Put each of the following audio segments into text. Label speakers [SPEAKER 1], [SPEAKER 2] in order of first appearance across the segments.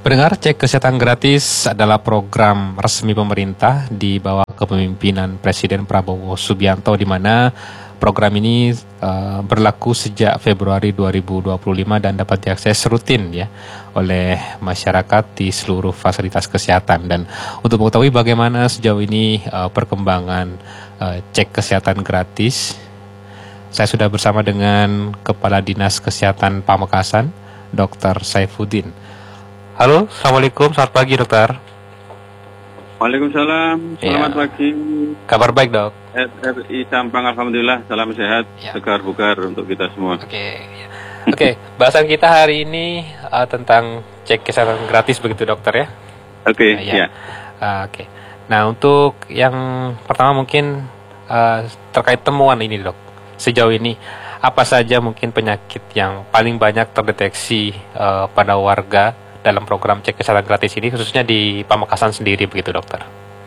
[SPEAKER 1] Pendengar, cek kesehatan gratis adalah program resmi pemerintah di bawah kepemimpinan Presiden Prabowo Subianto, di mana program ini berlaku sejak Februari 2025 dan dapat diakses rutin ya oleh masyarakat di seluruh fasilitas kesehatan. Dan untuk mengetahui bagaimana sejauh ini perkembangan cek kesehatan gratis, saya sudah bersama dengan Kepala Dinas Kesehatan Pamekasan, Dr. Saifuddin. Halo, Assalamualaikum, selamat pagi dokter.
[SPEAKER 2] Waalaikumsalam, selamat pagi.
[SPEAKER 1] Kabar baik dok?
[SPEAKER 2] RRI Sampang, alhamdulillah, salam sehat, segar bugar untuk kita semua.
[SPEAKER 1] Oke, bahasan kita hari ini tentang cek kesehatan gratis begitu dokter ya?
[SPEAKER 2] Oke.
[SPEAKER 1] Nah, untuk yang pertama mungkin terkait temuan ini dok, sejauh ini apa saja mungkin penyakit yang paling banyak terdeteksi pada warga dalam program cek kesehatan gratis ini, khususnya di Pamekasan sendiri begitu dokter?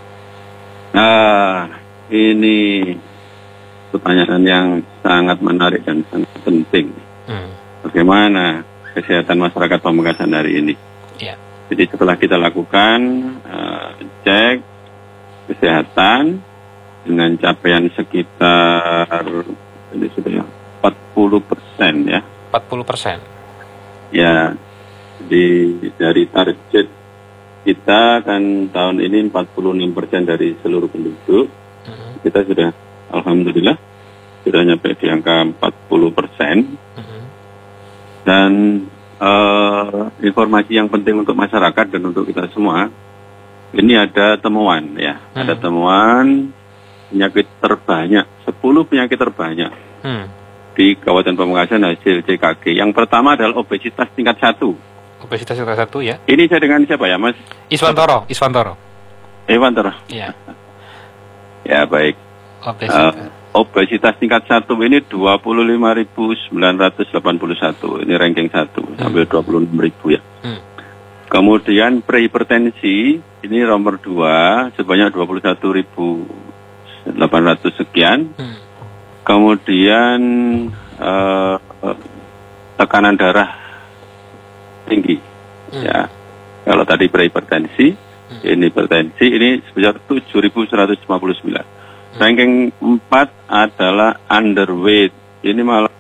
[SPEAKER 2] Ini pertanyaan yang sangat menarik dan sangat penting. Bagaimana kesehatan masyarakat Pamekasan hari ini? Jadi setelah kita lakukan cek kesehatan dengan capaian sekitar ini sudah 40% ya.
[SPEAKER 1] 40%?
[SPEAKER 2] Ya. Dari target kita kan tahun ini 46% dari seluruh penduduk. Kita sudah, alhamdulillah, sudah nyampe di angka 40%. Dan informasi yang penting untuk masyarakat dan untuk kita semua, ini ada temuan ya, ada temuan penyakit terbanyak, 10 penyakit terbanyak di Kabupaten Pamekasan hasil CKG. Yang pertama adalah obesitas tingkat 1.
[SPEAKER 1] Obesitas tingkat 1 ya.
[SPEAKER 2] Ini saya dengan siapa ya Mas?
[SPEAKER 1] Iswantoro.
[SPEAKER 2] Iya. Ya baik.
[SPEAKER 1] Obesitas
[SPEAKER 2] tingkat 1 ini 25.981. Ini ranking 1 sampai 26.000 ya. Kemudian prehipertensi ini nomor 2 sebanyak 21.800 sekian. Kemudian tekanan darah tinggi, ya. Kalau tadi prehipertensi, ini hipertensi, ini sebesar 7.159. Ranking 4 adalah underweight. Ini malah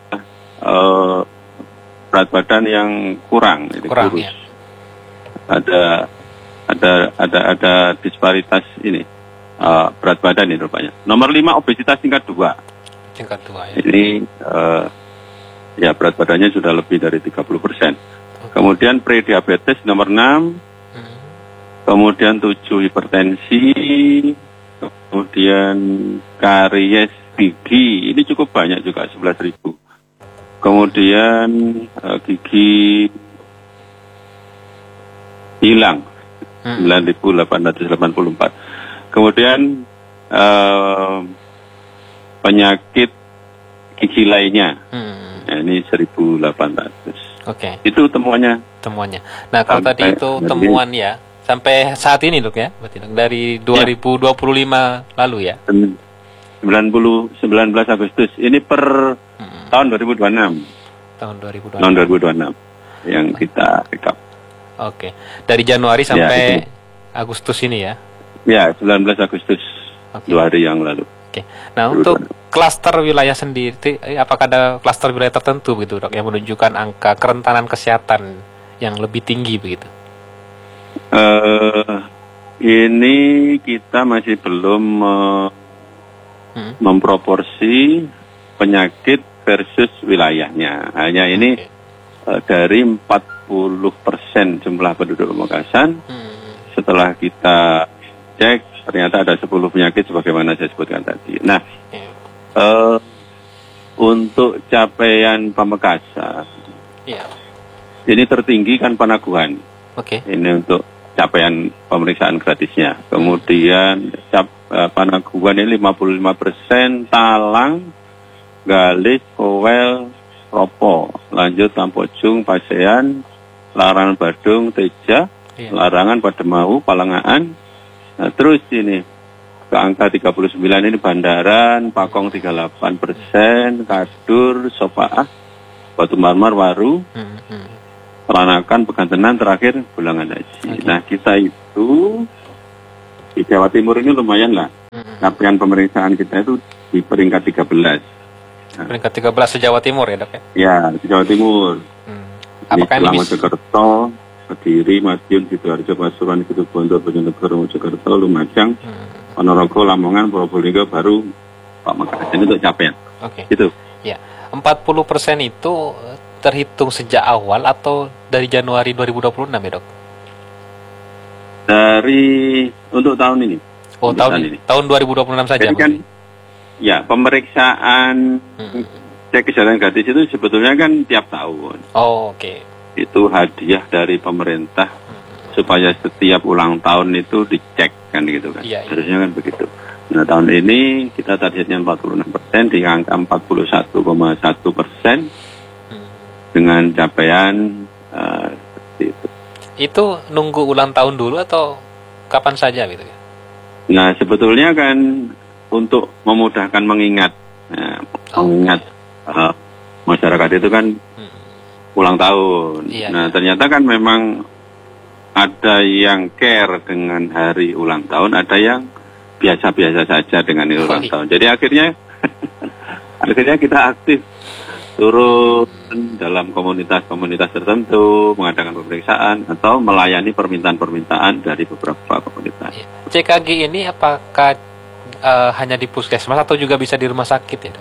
[SPEAKER 2] berat badan yang kurang, kurus.
[SPEAKER 1] Ya.
[SPEAKER 2] Ada disparitas ini berat badan ini rupanya. Nomor 5 obesitas tingkat 2.
[SPEAKER 1] Tingkat 2 ya.
[SPEAKER 2] Ini ya berat badannya sudah lebih dari 30%. Kemudian prediabetes nomor 6, kemudian 7 hipertensi, kemudian karies gigi, ini cukup banyak juga 11.000. Kemudian gigi hilang 9.884. Kemudian penyakit gigi lainnya, ini 1.800. Itu temuannya.
[SPEAKER 1] Nah, kalau tadi itu temuan ya, sampai saat ini dok ya, berarti dok, dari 2025 lalu ya.
[SPEAKER 2] 19 Agustus ini per tahun 2026.
[SPEAKER 1] Tahun 2026
[SPEAKER 2] yang kita rekap.
[SPEAKER 1] Dari Januari sampai Agustus ini ya.
[SPEAKER 2] Ya, 19 Agustus 2 hari yang lalu.
[SPEAKER 1] Nah, untuk klaster wilayah sendiri, apakah ada klaster wilayah tertentu begitu dok yang menunjukkan angka kerentanan kesehatan yang lebih tinggi begitu?
[SPEAKER 2] Ini kita masih belum memproporsi penyakit versus wilayahnya. Hanya ini dari 40% jumlah penduduk Pamekasan. Setelah kita cek, ternyata ada 10 penyakit sebagaimana saya sebutkan tadi. Nah, untuk capaian Pamekasan, ini tertinggi kan Panaguhan. Ini untuk capaian pemeriksaan gratisnya. Kemudian Panaguhan ini 55%, Talang, Galis, Kowel, Ropo, lanjut Lampojung, Pasean, Larangan Badung, Teja, Larangan, Pademau, Palangaan. Nah, terus ini ke angka 39 ini Bandaran, Pakong 38%, Kadur, Sopaah, Batu Marmar, Waru. Peranakan, Pegantenan, terakhir Bulangan Haji. Nah, kita itu di Jawa Timur ini lumayan lah. Capaian pemeriksaan kita itu di peringkat 13.
[SPEAKER 1] Peringkat 13 se-Jawa Timur ya, Dok ya?
[SPEAKER 2] Ya, di Jawa Timur.
[SPEAKER 1] Apakah ini
[SPEAKER 2] Mojokerto, Kediri, Madiun, Sidoarjo, Pasuruan, Situbondo, Bojonegoro, Mojokerto, Lumajang, Ponorogo, Lamongan, Probolinggo, baru Pak Makassar. Ini untuk capaian.
[SPEAKER 1] Oke.
[SPEAKER 2] Gitu.
[SPEAKER 1] Ya, 40% itu terhitung sejak awal atau dari Januari 2026 ya, Dok?
[SPEAKER 2] Untuk tahun ini.
[SPEAKER 1] Oh, tahun 2026 saja.
[SPEAKER 2] Jadi kan, ya, pemeriksaan cek kesehatan gratis itu sebetulnya kan tiap tahun.
[SPEAKER 1] Oh, oke.
[SPEAKER 2] Itu hadiah dari pemerintah supaya setiap ulang tahun itu dicek kan gitu kan.
[SPEAKER 1] Iya.
[SPEAKER 2] Harusnya kan begitu. Nah, tahun ini kita targetnya 46%, di angka 41,1% dengan capaian seperti itu.
[SPEAKER 1] Itu nunggu ulang tahun dulu atau kapan saja gitu ya?
[SPEAKER 2] Nah, sebetulnya kan untuk memudahkan mengingat, masyarakat itu kan ulang tahun.
[SPEAKER 1] Iya,
[SPEAKER 2] nah,
[SPEAKER 1] iya.
[SPEAKER 2] ternyata kan memang ada yang care dengan hari ulang tahun, ada yang biasa-biasa saja dengan hari ulang tahun. Jadi akhirnya kita aktif turun dalam komunitas-komunitas tertentu, mengadakan pemeriksaan atau melayani permintaan-permintaan dari beberapa komunitas.
[SPEAKER 1] CKG ini apakah hanya di puskesmas atau juga bisa di rumah sakit ya, Dok?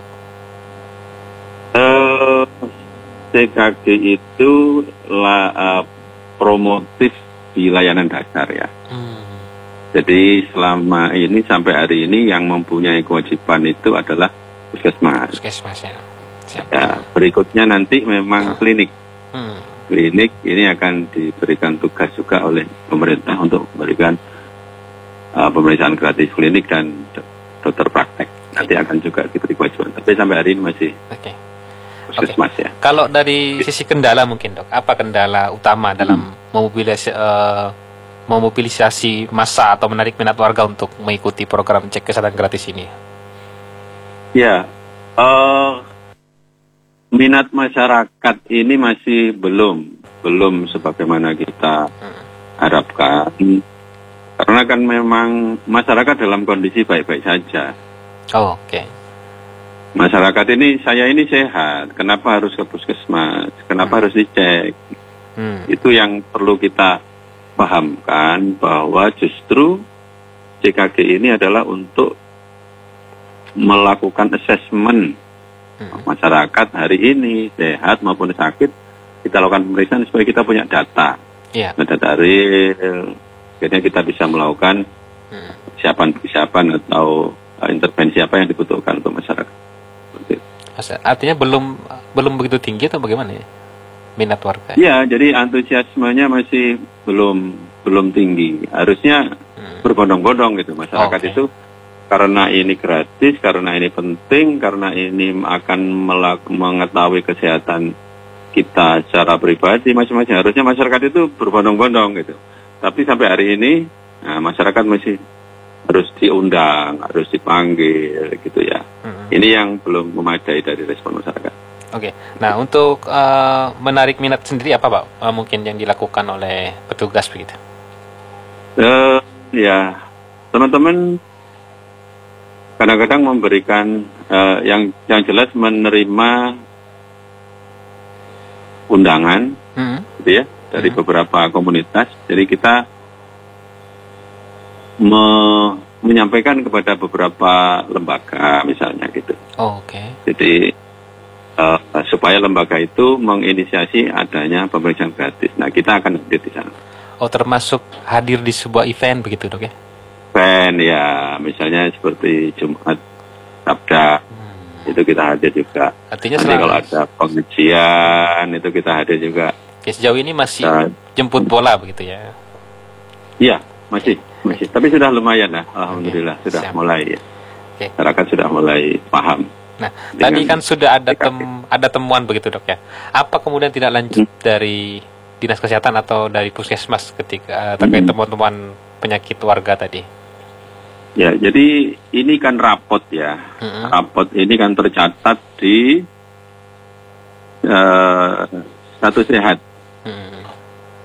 [SPEAKER 2] CKG itu promotif di layanan dasar ya. Jadi selama ini sampai hari ini yang mempunyai kewajiban itu adalah puskesmas.
[SPEAKER 1] Puskesmas ya.
[SPEAKER 2] Ya, berikutnya nanti memang klinik. Klinik ini akan diberikan tugas juga oleh pemerintah untuk memberikan pemeriksaan gratis klinik dan dokter praktek. Nanti akan juga diberi kewajiban. Tapi sampai hari ini masih puskesmas ya.
[SPEAKER 1] Kalau dari sisi kendala mungkin, Dok, apa kendala utama dalam memobilisasi massa atau menarik minat warga untuk mengikuti program cek kesehatan gratis ini?
[SPEAKER 2] Ya, minat masyarakat ini masih belum sebagaimana kita harapkan, karena kan memang masyarakat dalam kondisi baik-baik saja.
[SPEAKER 1] Oh, oke.
[SPEAKER 2] Masyarakat ini, saya ini sehat, kenapa harus ke puskesmas, kenapa harus dicek? Itu yang perlu kita pahamkan, bahwa justru CKG ini adalah untuk melakukan assessment masyarakat hari ini, sehat maupun sakit, kita lakukan pemeriksaan supaya kita punya data. Data real, akhirnya kita bisa melakukan persiapan atau intervensi apa yang dibutuhkan untuk masyarakat.
[SPEAKER 1] Artinya belum begitu tinggi atau bagaimana ya minat warga?
[SPEAKER 2] Ya, jadi antusiasmenya masih belum tinggi. Harusnya berbondong-bondong gitu masyarakat itu. Karena ini gratis, karena ini penting, karena ini akan mengetahui kesehatan kita secara pribadi, macam-macam. Harusnya masyarakat itu berbondong-bondong gitu. Tapi sampai hari ini, masyarakat masih harus diundang, harus dipanggil gitu ya. Ini yang belum memadai dari respon masyarakat.
[SPEAKER 1] Oke. Nah, untuk menarik minat sendiri apa, Pak? Mungkin yang dilakukan oleh petugas begitu?
[SPEAKER 2] Ya, teman-teman kadang-kadang memberikan yang jelas menerima undangan gitu ya dari beberapa komunitas. Jadi kita menyampaikan kepada beberapa lembaga misalnya gitu. Jadi supaya lembaga itu menginisiasi adanya pemeriksaan gratis. Nah, kita akan hadir di sana.
[SPEAKER 1] Oh, termasuk hadir di sebuah event begitu, Dok ya?
[SPEAKER 2] Event ya, misalnya seperti Jumat Sabda, itu kita hadir juga.
[SPEAKER 1] Artinya
[SPEAKER 2] nanti kalau ada pengajian itu kita hadir juga.
[SPEAKER 1] Oke, sejauh ini masih jemput bola begitu ya?
[SPEAKER 2] Iya, masih. Tapi sudah lumayan lah, alhamdulillah sudah mulai. Masyarakat sudah mulai paham.
[SPEAKER 1] Nah, tadi kan sudah ada temuan begitu, Dok ya. Apa kemudian tidak lanjut dari Dinas Kesehatan atau dari Puskesmas ketika terkait temuan-temuan penyakit warga tadi?
[SPEAKER 2] Ya, jadi ini kan rapot ya. Rapot ini kan tercatat di Satu Sehat.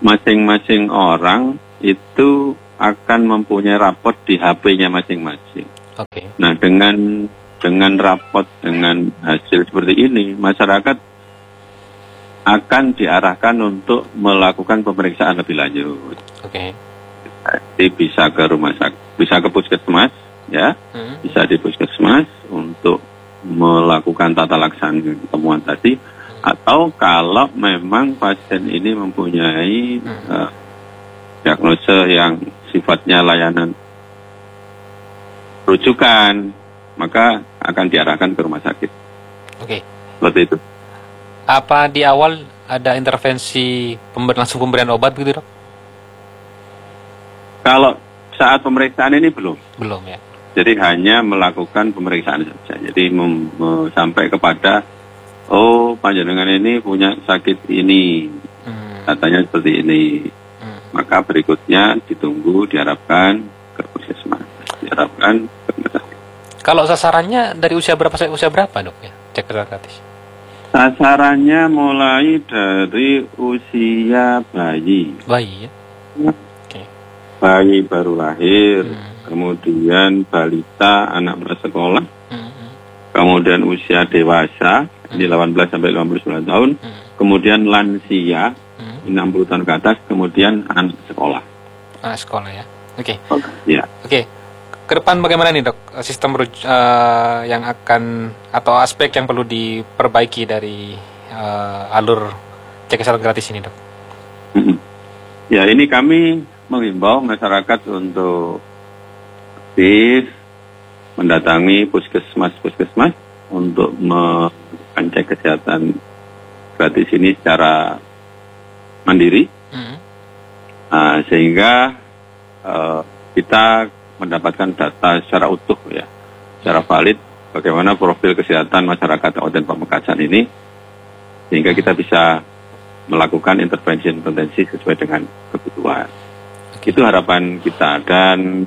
[SPEAKER 2] masing-masing orang itu akan mempunyai rapot di HP-nya masing-masing.
[SPEAKER 1] Oke.
[SPEAKER 2] Nah, dengan rapot, dengan hasil seperti ini, masyarakat akan diarahkan untuk melakukan pemeriksaan lebih lanjut.
[SPEAKER 1] Oke.
[SPEAKER 2] Jadi bisa ke rumah sakit, bisa ke puskesmas, ya, bisa di puskesmas untuk melakukan tata laksana temuan tadi, atau kalau memang pasien ini mempunyai diagnosa yang sifatnya layanan rujukan, maka akan diarahkan ke rumah sakit.
[SPEAKER 1] Oke.
[SPEAKER 2] Seperti itu.
[SPEAKER 1] Apa di awal ada intervensi langsung pemberian obat gitu, Dok?
[SPEAKER 2] Kalau saat pemeriksaan ini belum.
[SPEAKER 1] Belum ya.
[SPEAKER 2] Jadi hanya melakukan pemeriksaan saja. Jadi sampai kepada panjenengan ini punya sakit ini, katanya seperti ini. Maka berikutnya ditunggu, diharapkan ke puskesmas, diharapkan ke rumah sakit.
[SPEAKER 1] Kalau sasarannya dari usia berapa sampai usia berapa, Dok ya? Cek kesehatan gratis.
[SPEAKER 2] Sasarannya mulai dari usia bayi.
[SPEAKER 1] Bayi ya. Oke.
[SPEAKER 2] Bayi baru lahir, kemudian balita, anak prasekolah, kemudian usia dewasa, ini 18 sampai 59 tahun, kemudian lansia, 60 tahun ke atas, kemudian anak sekolah.
[SPEAKER 1] Anak sekolah ya. Oke.
[SPEAKER 2] Ya.
[SPEAKER 1] Oke. Ke depan bagaimana nih, Dok? Sistem yang akan atau aspek yang perlu diperbaiki dari alur cek kesehatan gratis ini, Dok?
[SPEAKER 2] Ya, ini kami menghimbau masyarakat untuk aktif mendatangi puskesmas untuk melakukan cek kesehatan gratis ini secara mandiri, sehingga kita mendapatkan data secara utuh ya, secara valid bagaimana profil kesehatan masyarakat Kabupaten Pamekasan ini, sehingga kita bisa melakukan intervensi sesuai dengan kebutuhan. Itu harapan kita, dan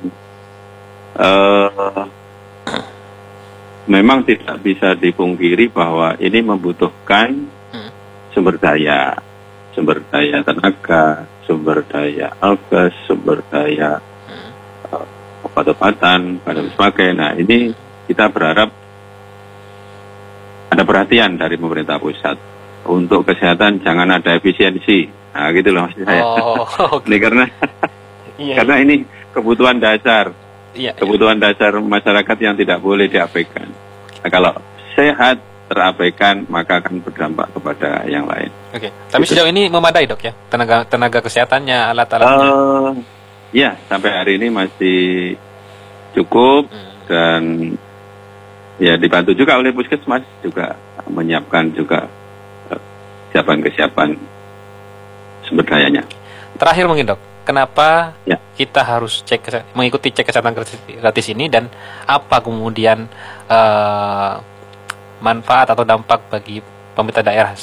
[SPEAKER 2] memang tidak bisa dipungkiri bahwa ini membutuhkan sumber daya tenaga, sumber daya alkes, sumber daya obat-obatan, dan sebagainya. Nah, ini kita berharap ada perhatian dari pemerintah pusat untuk kesehatan, jangan ada efisiensi. Nah, gitu loh maksud saya.
[SPEAKER 1] Okay.
[SPEAKER 2] Ini karena ini kebutuhan dasar, kebutuhan dasar masyarakat yang tidak boleh diabaikan. Nah, kalau sehat terabaikan, maka akan berdampak kepada yang lain.
[SPEAKER 1] Oke. Tapi sejauh ini memadai, Dok ya, tenaga kesehatannya, alat-alatnya.
[SPEAKER 2] Ya, sampai hari ini masih cukup, dan ya dibantu juga oleh puskesmas juga menyiapkan juga kesiapan sumber dayanya.
[SPEAKER 1] Terakhir mungkin, Dok, kenapa kita harus mengikuti cek kesehatan gratis ini, dan apa kemudian manfaat atau dampak bagi pemerintah daerah